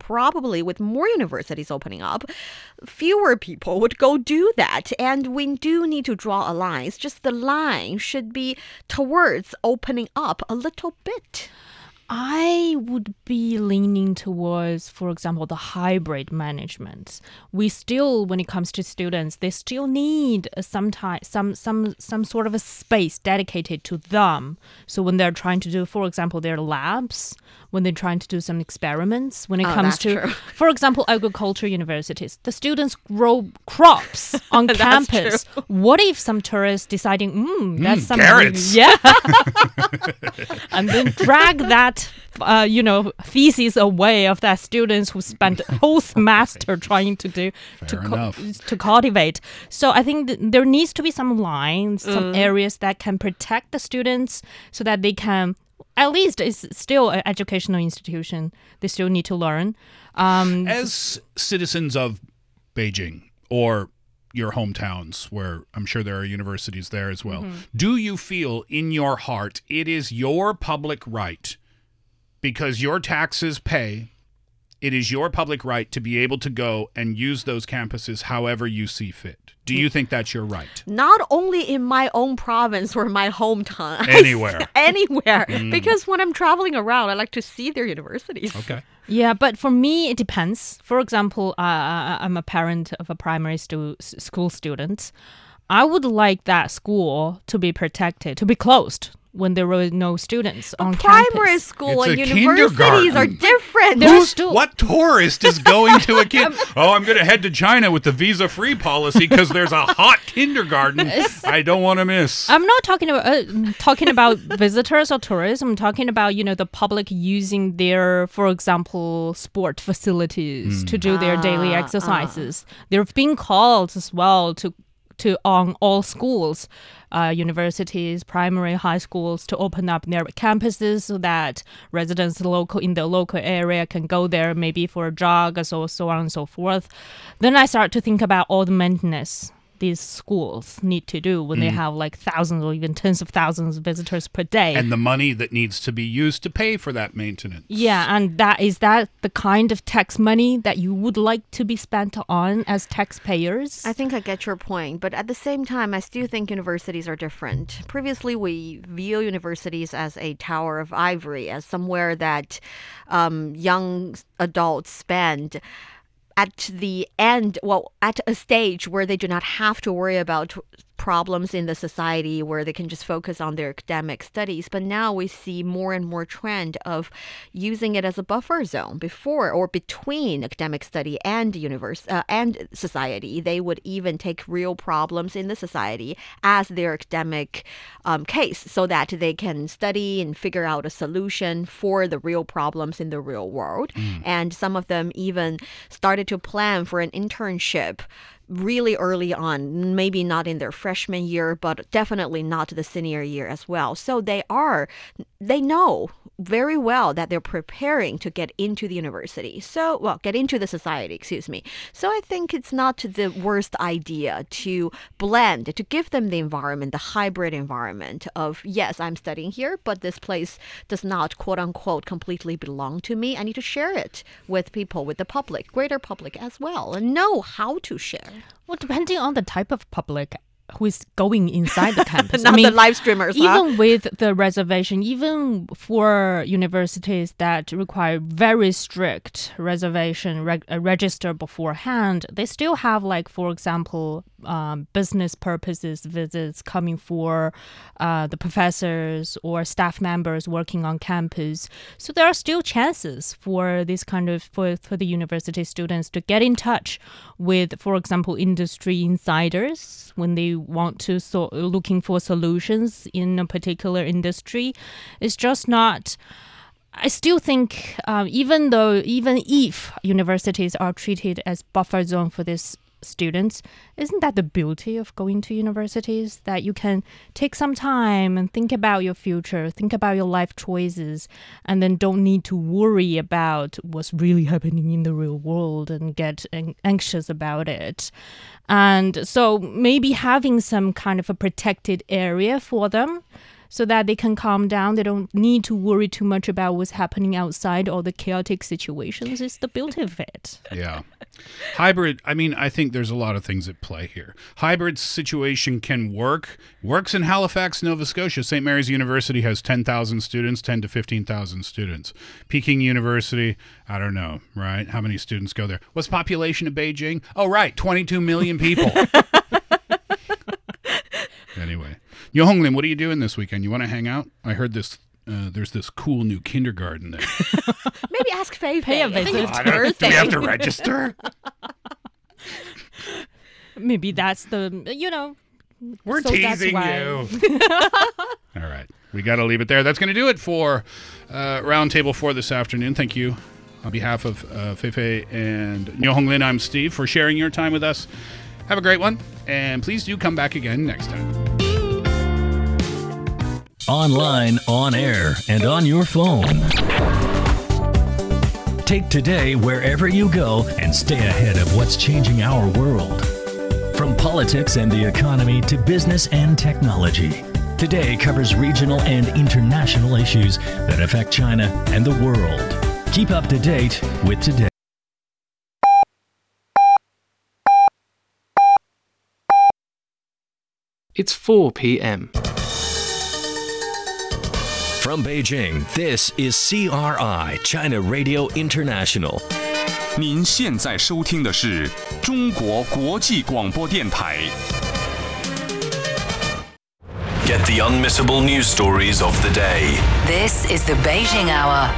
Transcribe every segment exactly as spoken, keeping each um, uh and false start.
probably with more universities opening up, fewer people would go do that. And we do need to draw a line. It's just the line should be towards opening up a little bit. I would be leaning towards, for example, the hybrid management. We still, when it comes to students, they still need some time, some some some sort of a space dedicated to them. So when they're trying to do, for example, their labs, when they're trying to do some experiments, when it oh, comes to, true. for example, agriculture universities, the students grow crops on campus. True. What if some tourists deciding, mm, that's mm, some carrots. Yeah, and then drag that. Uh, you know, feces away of that students who spent a whole semester trying to do to, cu- to cultivate. So I think th- there needs to be some lines, some mm. areas that can protect the students so that they can, at least it's still an educational institution. They still need to learn. Um, As citizens of Beijing or your hometowns, where I'm sure there are universities there as well, mm-hmm. do you feel in your heart it is your public right, because your taxes pay, it is your public right to be able to go and use those campuses however you see fit? Do you think that's your right? Not only in my own province or my hometown. Anywhere. Anywhere. Mm. Because when I'm traveling around, I like to see their universities. Okay. Yeah, but for me, it depends. For example, uh, I'm a parent of a primary stu- school student. I would like that school to be protected, to be closed when there were no students but on primary campus. school It's and a universities are kindergarten. different. Who's, what tourist is going to a kid? Oh, I'm going to head to China with the visa-free policy because there's a hot kindergarten I don't want to miss. I'm not talking about uh, talking about visitors or tourists. I'm talking about, you know, the public using their, for example, sport facilities mm. to do their ah, daily exercises. Ah. There have been calls as well to to on all schools, uh, universities, primary, high schools, to open up their campuses so that residents local in the local area can go there maybe for a jog or so, so on and so forth. Then I start to think about all the maintenance these schools need to do when mm. they have like thousands or even tens of thousands of visitors per day. And the money that needs to be used to pay for that maintenance. Yeah, and that is that the kind of tax money that you would like to be spent on as taxpayers? I think I get your point, but at the same time, I still think universities are different. Previously, we view universities as a tower of ivory, as somewhere that um, young adults spend at the end, well, at a stage where they do not have to worry about problems in the society, where they can just focus on their academic studies. But now we see more and more trend of using it as a buffer zone before or between academic study and universe uh, and society. They would even take real problems in the society as their academic um, case so that they can study and figure out a solution for the real problems in the real world. Mm. And some of them even started to plan for an internship really early on, maybe not in their freshman year, but definitely not the senior year as well. So they are, they know very well that they're preparing to get into the university. So, well, get into the society, excuse me. So I think it's not the worst idea to blend, to give them the environment, the hybrid environment of, yes, I'm studying here, but this place does not, quote unquote, completely belong to me. I need to share it with people, with the public, greater public as well, and know how to share. Well, depending on the type of public who is going inside the campus. Not I mean, the live streamers, even huh? with the reservation, even for universities that require very strict reservation reg- uh, register beforehand, they still have, like, for example, um, business purposes visits coming for uh, the professors or staff members working on campus. So there are still chances for this kind of, for, for the university students to get in touch with, for example, industry insiders when they want to so looking for solutions in a particular industry. It's just not. I still think um, even though even if universities are treated as buffer zone for these students, isn't that the beauty of going to universities, that you can take some time and think about your future, think about your life choices, and then don't need to worry about what's really happening in the real world and get anxious about it. And so maybe having some kind of a protected area for them so that they can calm down. They don't need to worry too much about what's happening outside or the chaotic situations. It's the beauty of it. Yeah. Hybrid, I mean, I think there's a lot of things at play here. Hybrid situation can work. Works in Halifax, Nova Scotia. Saint Mary's University has ten thousand students, ten to fifteen thousand students. Peking University, I don't know, right? How many students go there? What's the population of Beijing? Oh, right, twenty-two million people. Anyway. Yo Honglin, what are you doing this weekend? You want to hang out? I heard this. Uh, there's this cool new kindergarten there. Maybe ask Fei Fei. Pay a I think visit. it's I don't- Thursday. Do we have to register? Maybe that's the, you know. We're so that's teasing why. you. All right. We got to leave it there. That's going to do it for uh, Roundtable four this afternoon. Thank you on behalf of uh, Fei Fei and Yo Honglin. I'm Steve for sharing your time with us. Have a great one. And please do come back again next time. Online, on air, and on your phone. Take today wherever you go and stay ahead of what's changing our world. From politics and the economy to business and technology, Today covers regional and international issues that affect China and the world. Keep up to date with Today. It's four p.m. From Beijing, this is C R I, China Radio International. 您现在收听的是中国国际广播电台。 Get the unmissable news stories of the day. This is the Beijing Hour.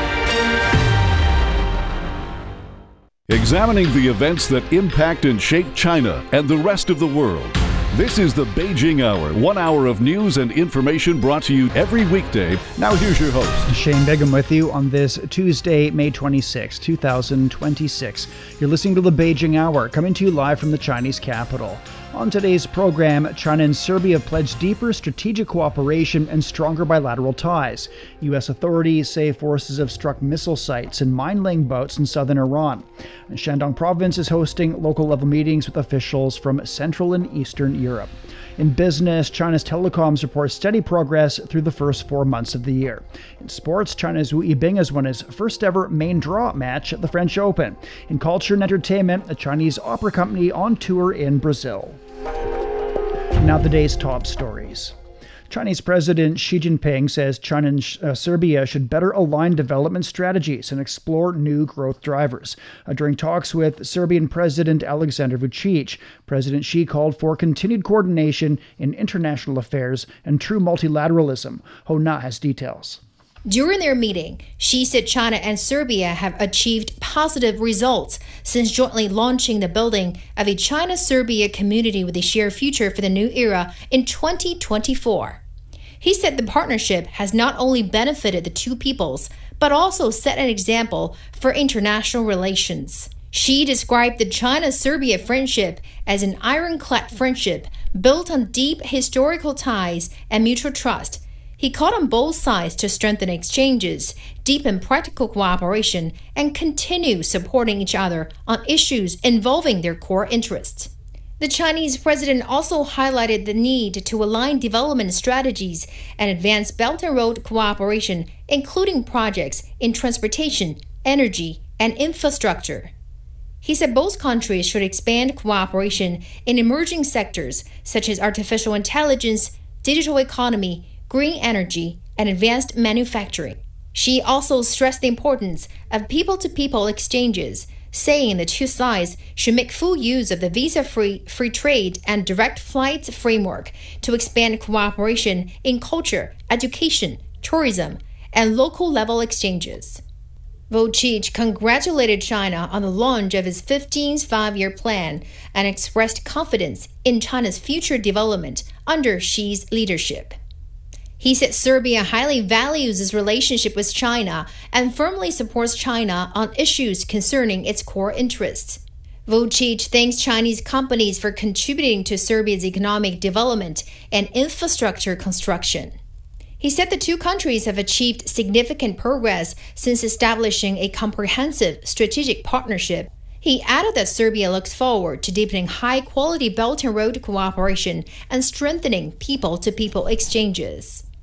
Examining the events that impact and shape China and the rest of the world. This is the Beijing Hour, one hour of news and information brought to you every weekday. Now here's your host. Shane Bigham with you on this Tuesday, May twenty-sixth, twenty twenty-six. You're listening to the Beijing Hour, coming to you live from the Chinese capital. On today's program, China and Serbia pledge deeper strategic cooperation and stronger bilateral ties. U S authorities say forces have struck missile sites and mine-laying boats in southern Iran. And Shandong province is hosting local-level meetings with officials from Central and Eastern Europe. In business, China's telecoms report steady progress through the first four months of the year. In sports, China's Wu Yibing has won his first ever main draw match at the French Open. In culture and entertainment, a Chinese opera company on tour in Brazil. Now the day's top stories. Chinese President Xi Jinping says China and uh, Serbia should better align development strategies and explore new growth drivers. Uh, during talks with Serbian President Alexander Vučić, President Xi called for continued coordination in international affairs and true multilateralism. Ho Na has details. During their meeting, Xi said China and Serbia have achieved positive results since jointly launching the building of a China-Serbia community with a shared future for the new era in twenty twenty-four. He said the partnership has not only benefited the two peoples, but also set an example for international relations. Xi described the China-Serbia friendship as an ironclad friendship built on deep historical ties and mutual trust. He called on both sides to strengthen exchanges, deepen practical cooperation, and continue supporting each other on issues involving their core interests. The Chinese president also highlighted the need to align development strategies and advance Belt and Road cooperation, including projects in transportation, energy, and infrastructure. He said both countries should expand cooperation in emerging sectors such as artificial intelligence, digital economy, green energy, and advanced manufacturing. Xi also stressed the importance of people-to-people exchanges, saying the two sides should make full use of the visa-free free trade and direct flights framework to expand cooperation in culture, education, tourism, and local-level exchanges. Vučić congratulated China on the launch of its fifteenth five-year plan and expressed confidence in China's future development under Xi's leadership. He said Serbia highly values its relationship with China and firmly supports China on issues concerning its core interests. Vučić thanks Chinese companies for contributing to Serbia's economic development and infrastructure construction. He said the two countries have achieved significant progress since establishing a comprehensive strategic partnership. He added that Serbia looks forward to deepening high-quality Belt and Road cooperation and strengthening people-to-people exchanges.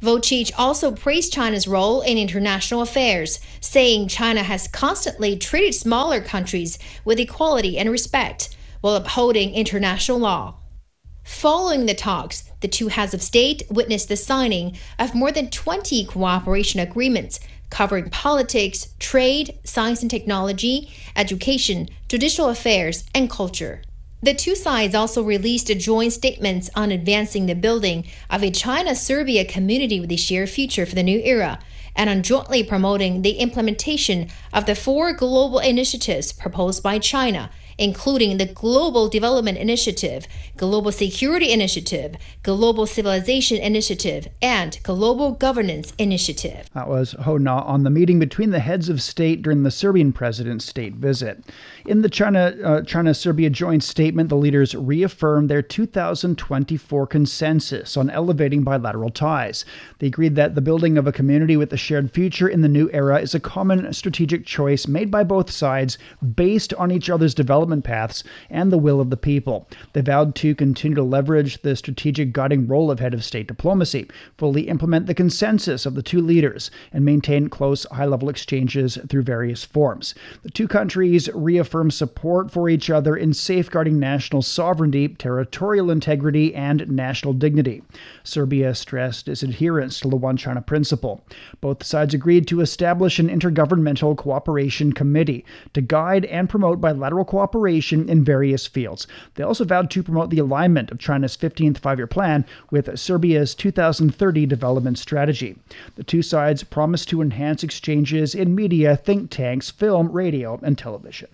Vučić also praised China's role in international affairs, saying China has constantly treated smaller countries with equality and respect while upholding international law. Following the talks, the two heads of state witnessed the signing of more than twenty cooperation agreements covering politics, trade, science and technology, education, judicial affairs, and culture. The two sides also released joint statements on advancing the building of a China-Serbia community with a shared future for the new era, and on jointly promoting the implementation of the four global initiatives proposed by China, including the Global Development Initiative, Global Security Initiative, Global Civilization Initiative, and Global Governance Initiative. That was Ho Na on the meeting between the heads of state during the Serbian president's state visit. In the China, uh, China-Serbia joint statement, the leaders reaffirmed their two thousand twenty-four consensus on elevating bilateral ties. They agreed that the building of a community with a shared future in the new era is a common strategic choice made by both sides based on each other's development paths and the will of the people. They vowed to continue to leverage the strategic guiding role of head of state diplomacy, fully implement the consensus of the two leaders, and maintain close high-level exchanges through various forms. The two countries reaffirmed support for each other in safeguarding national sovereignty, territorial integrity, and national dignity. Serbia stressed its adherence to the One China principle. Both sides agreed to establish an intergovernmental cooperation committee to guide and promote bilateral cooperation in various fields. They also vowed to promote the alignment of China's fifteenth five-year plan with Serbia's two thousand thirty development strategy. The two sides promised to enhance exchanges in media, think tanks, film, radio, and television.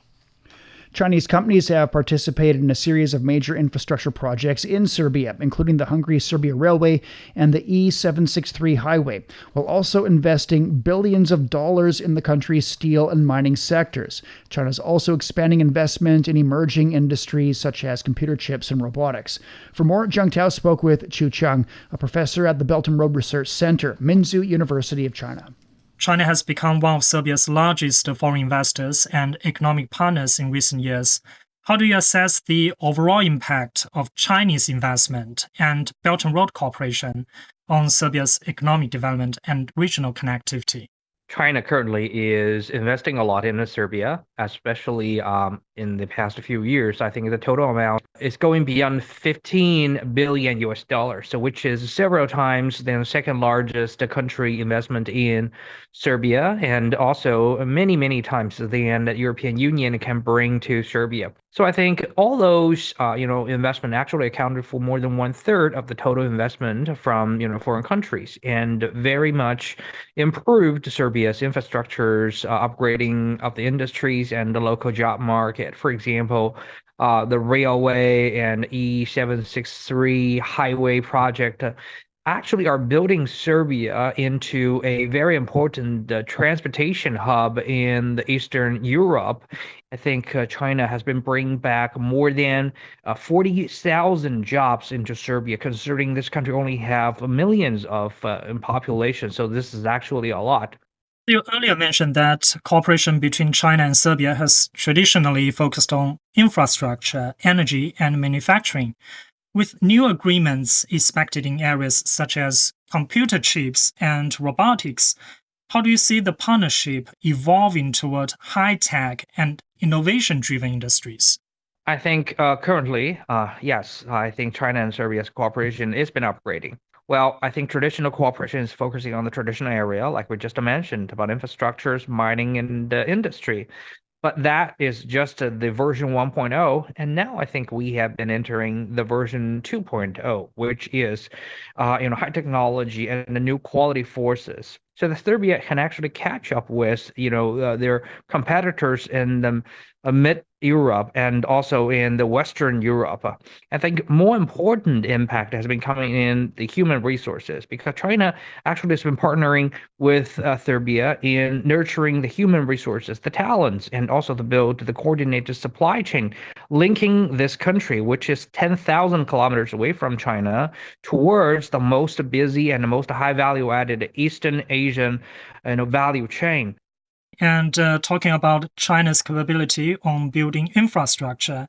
Chinese companies have participated in a series of major infrastructure projects in Serbia, including the Hungary-Serbia Railway and the E seven sixty-three highway, while also investing billions of dollars in the country's steel and mining sectors. China is also expanding investment in emerging industries such as computer chips and robotics. For more, Zheng Tao spoke with Chu Cheng, a professor at the Belt and Road Research Center, Minzu University of China. China has become one of Serbia's largest foreign investors and economic partners in recent years. How do you assess the overall impact of Chinese investment and Belt and Road cooperation on Serbia's economic development and regional connectivity? China currently is investing a lot in Serbia, especially um, in the past few years. I think the total amount is going beyond fifteen billion U S dollars, so which is several times the second largest country investment in Serbia, and also many, many times than the European Union can bring to Serbia. So I think all those, uh, you know, investment actually accounted for more than one third of the total investment from, you know, foreign countries, and very much improved Serbia's infrastructures, uh, upgrading of the industries and the local job market. For example, uh, the railway and E seven sixty-three highway project uh, actually are building Serbia into a very important uh, transportation hub in the Eastern Europe. I think uh, China has been bringing back more than uh, forty thousand jobs into Serbia, considering this country only have millions of uh, in population. So this is actually a lot. You earlier mentioned that cooperation between China and Serbia has traditionally focused on infrastructure, energy, and manufacturing. With new agreements expected in areas such as computer chips and robotics, how do you see the partnership evolving toward high-tech and innovation-driven industries? I think uh, currently, uh, yes, I think China and Serbia's cooperation has been upgrading. Well, I think traditional cooperation is focusing on the traditional area, like we just mentioned, about infrastructures, mining, and uh, industry. But that is just uh, the version one point oh, and now I think we have been entering the version two point oh, which is, uh, you know, high technology and the new quality forces. So the Serbia can actually catch up with, you know, uh, their competitors in the uh, mid-Europe and also in the Western Europe. Uh, I think more important impact has been coming in the human resources, because China actually has been partnering with uh, Serbia in nurturing the human resources, the talents, and also to build the coordinated supply chain, linking this country, which is ten thousand kilometers away from China, towards the most busy and the most high value added Eastern Asian you know, value chain. And uh, talking about China's capability on building infrastructure,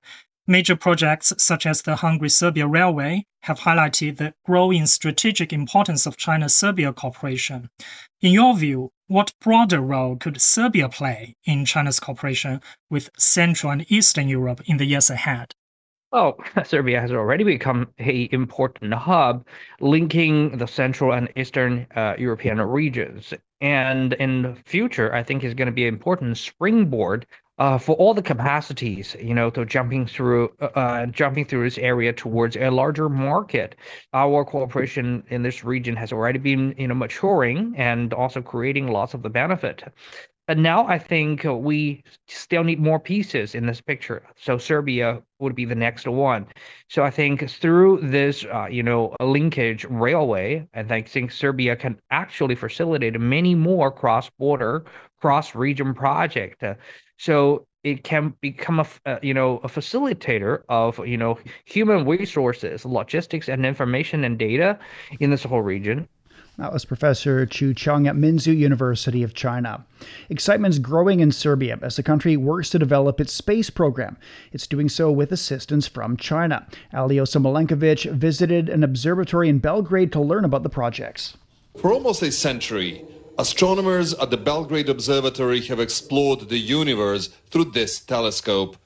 Major projects such as the Hungary-Serbia Railway have highlighted the growing strategic importance of China-Serbia cooperation. In your view, what broader role could Serbia play in China's cooperation with Central and Eastern Europe in the years ahead? Well, Serbia has already become an important hub linking the Central and Eastern uh, European regions. And in the future, I think is going to be an important springboard uh, for all the capacities, you know, to jumping through, uh, jumping through this area towards a larger market. Our cooperation in this region has already been, you know, maturing and also creating lots of the benefit. And now I think we still need more pieces in this picture. So Serbia would be the next one. So I think through this, uh, you know, linkage railway, and I think Serbia can actually facilitate many more cross-border, cross-region projects. Uh, so it can become a, uh, you know, a facilitator of, you know, human resources, logistics, and information and data in this whole region. That was Professor Chu Chung at Minzu University of China. Excitement's growing in Serbia as the country works to develop its space program. It's doing so with assistance from China. Aliosa Milenkovic visited an observatory in Belgrade to learn about the projects. For almost a century, astronomers at the Belgrade Observatory have explored the universe through this telescope.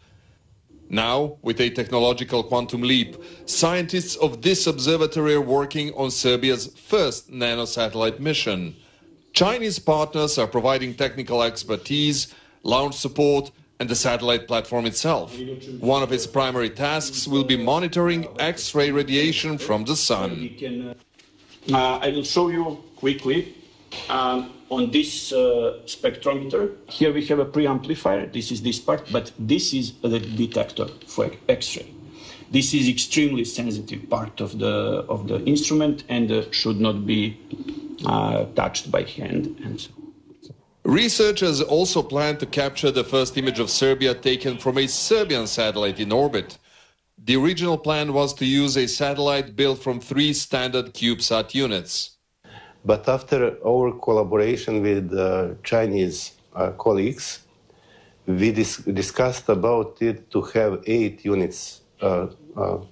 Now, with a technological quantum leap, scientists of this observatory are working on Serbia's first nanosatellite mission. Chinese partners are providing technical expertise, launch support, and the satellite platform itself. One of its primary tasks will be monitoring X-ray radiation from the sun. Uh, I will show you quickly um, on this uh, spectrometer. Here we have a preamplifier. This is this part, but this is the detector for X-ray. This is extremely sensitive part of the of the instrument and uh, should not be uh, touched by hand and so. Researchers also plan to capture the first image of Serbia taken from a Serbian satellite in orbit. The original plan was to use a satellite built from three standard CubeSat units. But after our collaboration with uh, Chinese uh, colleagues, we dis discussed about it to have eight units uh, uh, uh,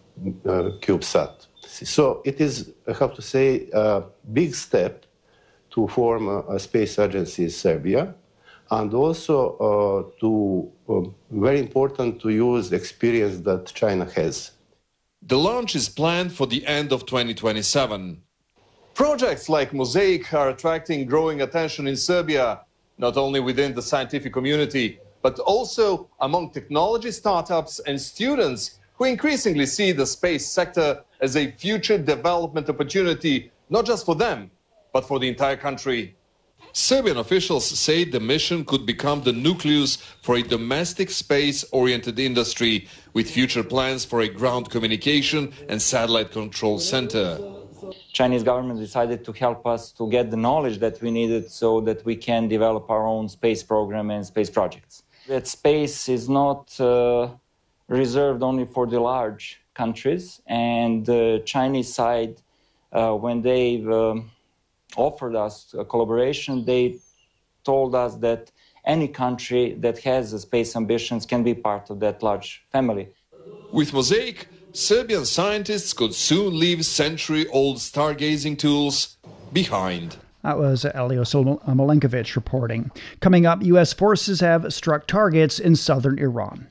CubeSat. So it is, I have to say, a big step to form a, a space agency in Serbia, and also uh, to um, very important to use experience that China has. The launch is planned for the end of twenty twenty-seven. Projects like Mosaic are attracting growing attention in Serbia, not only within the scientific community, but also among technology startups and students who increasingly see the space sector as a future development opportunity, not just for them, but for the entire country. Serbian officials say the mission could become the nucleus for a domestic space-oriented industry, with future plans for a ground communication and satellite control center. Chinese government decided to help us to get the knowledge that we needed so that we can develop our own space program and space projects. That space is not uh, reserved only for the large countries, and the Chinese side, uh, when they uh, offered us a collaboration, they told us that any country that has a space ambitions can be part of that large family. With Mosaic, Serbian scientists could soon leave century-old stargazing tools behind. That was Aliosa Milenkovic reporting. Coming up, U S forces have struck targets in southern Iran.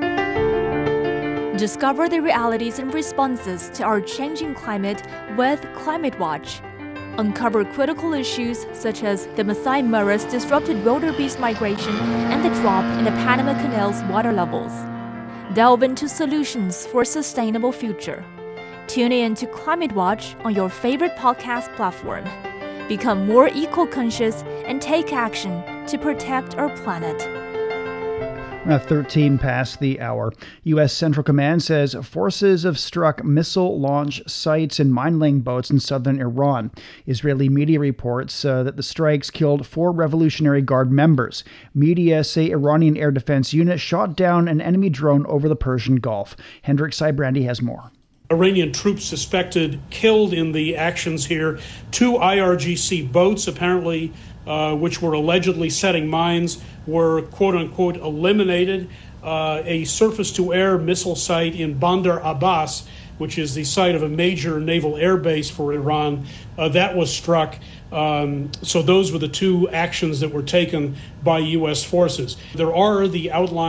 Discover the realities and responses to our changing climate with Climate Watch. Uncover critical issues such as the Masai Mara's disrupted wildebeest migration and the drop in the Panama Canal's water levels. Delve into solutions for a sustainable future. Tune in to Climate Watch on your favorite podcast platform. Become more eco-conscious and take action to protect our planet. At thirteen past the hour, U S Central Command says forces have struck missile launch sites and mine-laying boats in southern Iran. Israeli media reports uh, that the strikes killed four Revolutionary Guard members. Media say Iranian air defense units shot down an enemy drone over the Persian Gulf. Hendrik Seibrandi has more. Iranian troops suspected killed in the actions here. Two I R G C boats apparently uh, which were allegedly setting mines, were quote-unquote eliminated. Uh, a surface-to-air missile site in Bandar Abbas, which is the site of a major naval air base for Iran, uh, that was struck. Um, so those were the two actions that were taken by U S forces. There are the outline